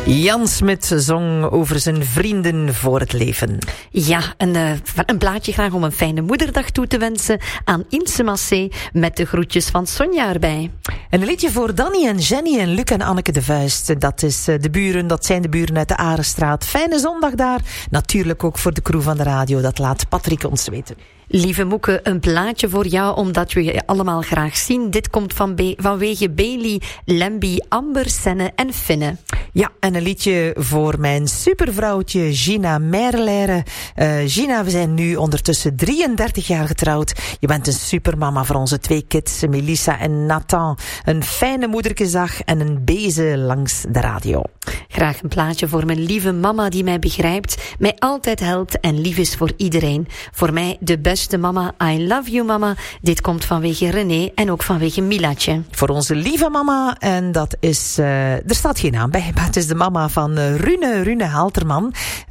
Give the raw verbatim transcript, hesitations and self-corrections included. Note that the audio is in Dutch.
Jan Smit zong over zijn vrienden voor het leven. Ja, een, uh, een plaatje graag om een fijne moederdag toe te wensen aan Inse Massé met de groetjes van Sonja erbij. En een liedje voor Danny en Jenny en Luc en Anneke de Vuist. Dat is de buren, dat zijn de buren uit de Arenstraat. Fijne zondag daar. Natuurlijk ook voor de crew van de radio. Dat laat Patrick ons weten. Lieve Moeke, een plaatje voor jou, omdat we je allemaal graag zien. Dit komt van Be- vanwege Bailey, Lemby, Amber, Senne en Finne. Ja, en een liedje voor mijn supervrouwtje Gina Merlere. Uh, Gina, we zijn nu ondertussen drieëndertig jaar getrouwd. Je bent een supermama voor onze twee kids, Melissa en Nathan. Een fijne moederkezag en een bezen langs de radio. Graag een plaatje voor mijn lieve mama die mij begrijpt, mij altijd helpt en lief is voor iedereen. Voor mij de beste mama, I love you mama. Dit komt vanwege René en ook vanwege Milatje. Voor onze lieve mama, en dat is, uh, er staat geen naam bij, maar het is de mama van uh, Rune, Rune Halterman.